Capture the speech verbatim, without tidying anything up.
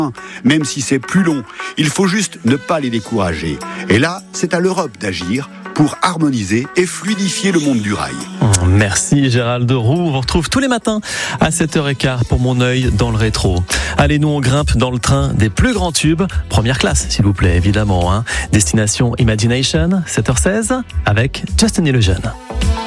même si c'est plus long. Il faut juste ne pas les décourager. Et là, c'est à l'Europe d'agir pour harmoniser et fluidifier le monde du rail. Merci Gérald Roux. On vous retrouve tous les matins à sept heures quinze pour Mon œil dans le rétro. Allez, nous on grimpe dans le train des plus grands tubes. Première classe, s'il vous plaît, évidemment. Hein. Destination Imagination, sept heures seize, avec Justin Illusion.